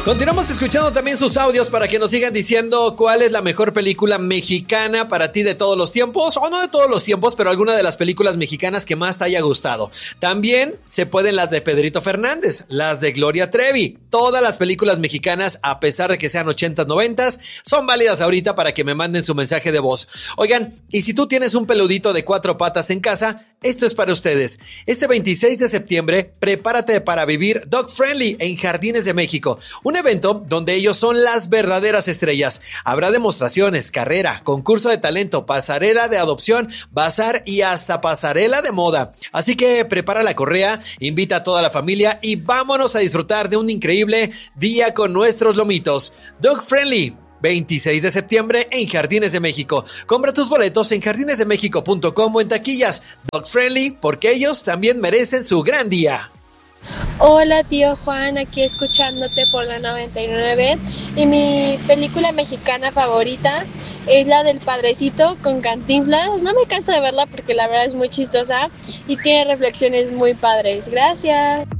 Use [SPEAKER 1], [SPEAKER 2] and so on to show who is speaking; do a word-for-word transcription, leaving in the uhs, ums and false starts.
[SPEAKER 1] Continuamos escuchando también sus audios para que nos sigan diciendo cuál es la mejor película mexicana para ti de todos los tiempos, o no de todos los tiempos, pero alguna de las películas mexicanas que más te haya gustado. También se pueden las de Pedrito Fernández, las de Gloria Trevi. Todas las películas mexicanas, a pesar de que sean ochentas, noventas, son válidas ahorita para que me manden su mensaje de voz. Oigan, y si tú tienes un peludito de cuatro patas en casa, esto es para ustedes. Este veintiséis de septiembre, prepárate para vivir Dog Friendly en Jardines de México. Un evento donde ellos son las verdaderas estrellas. Habrá demostraciones, carrera, concurso de talento, pasarela de adopción, bazar y hasta pasarela de moda. Así que prepara la correa, invita a toda la familia y vámonos a disfrutar de un increíble día con nuestros lomitos. Dog Friendly, veintiséis de septiembre en Jardines de México. Compra tus boletos en jardines de méxico punto com o en taquillas. Dog Friendly, porque ellos también merecen su gran día.
[SPEAKER 2] Hola tío Juan, aquí escuchándote por la noventa y nueve, y mi película mexicana favorita es la del Padrecito con Cantinflas. No me canso de verla porque la verdad es muy chistosa y tiene reflexiones muy padres. Gracias.